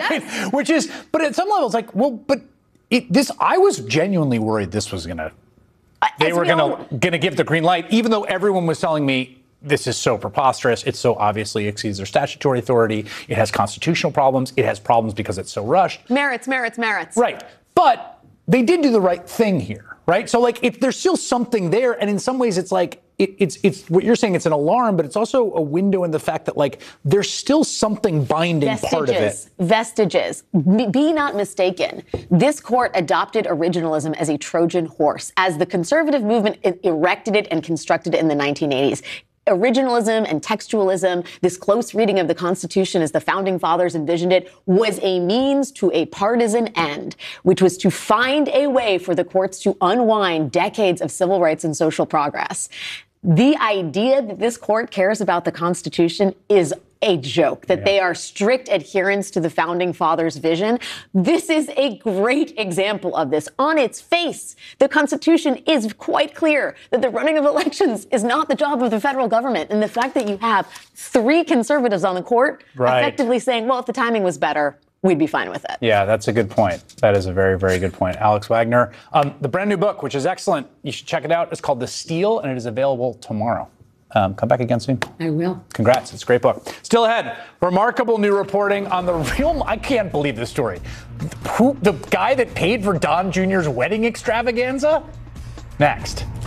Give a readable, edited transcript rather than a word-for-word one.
Yes. Which is, but at some levels, like, well, but I was genuinely worried this was they were going to give the green light, even though everyone was telling me, this is so preposterous. It so obviously exceeds their statutory authority. It has constitutional problems. It has problems because it's so rushed. Merits. Right. But they did do the right thing here, right? So, like, there's still something there. And in some ways, it's like, it's what you're saying, it's an alarm, but it's also a window in the fact that, like, there's still something binding part of it. Vestiges. Be not mistaken. This court adopted originalism as a Trojan horse, as the conservative movement erected it and constructed it in the 1980s. Originalism and textualism, this close reading of the Constitution as the founding fathers envisioned it, was a means to a partisan end, which was to find a way for the courts to unwind decades of civil rights and social progress. The idea that this court cares about the Constitution is a joke, that they are strict adherents to the founding fathers' vision. This is a great example of this. On its face, the Constitution is quite clear that the running of elections is not the job of the federal government. And the fact that you have 3 conservatives on the court effectively saying, well, if the timing was better, we'd be fine with it. Yeah, that's a good point. That is a very, very good point. Alex Wagner, the brand new book, which is excellent. You should check it out. It's called The Steal, and it is available tomorrow. Come back again soon. I will. Congrats. It's a great book. Still ahead, remarkable new reporting on the real, I can't believe this story. The guy that paid for Don Jr.'s wedding extravaganza? Next.